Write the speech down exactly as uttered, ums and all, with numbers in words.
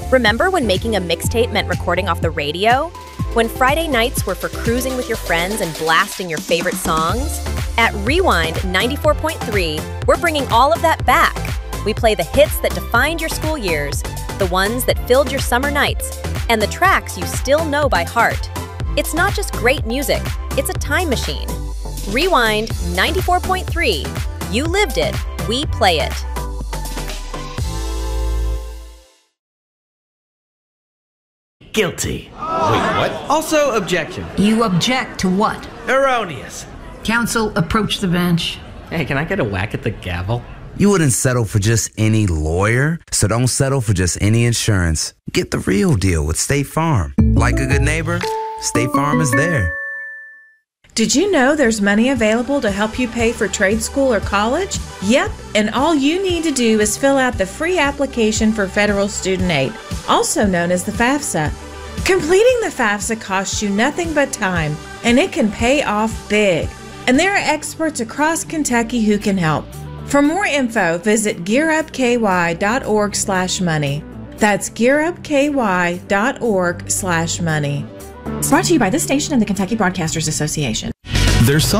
Remember when making a mixtape meant recording off the radio? When Friday nights were for cruising with your friends and blasting your favorite songs? At Rewind ninety-four point three, we're bringing all of that back. We play the hits that defined your school years, the ones that filled your summer nights, and the tracks you still know by heart. It's not just great music, it's a time machine. Rewind ninety-four point three. You lived it, we play it. Guilty. Wait, what? Also, objection. You object to what? Erroneous. Counsel, approach the bench. Hey, can I get a whack at the gavel? You wouldn't settle for just any lawyer, so don't settle for just any insurance. Get the real deal with State Farm. Like a good neighbor, State Farm is there. Did you know there's money available to help you pay for trade school or college? Yep, and all you need to do is fill out the free application for federal student aid, also known as the FAFSA. Completing the FAFSA costs you nothing but time, and it can pay off big. And there are experts across Kentucky who can help. For more info, visit gearupky.org slash money. That's gearupky.org slash money. Brought to you by this station and the Kentucky Broadcasters Association. There's some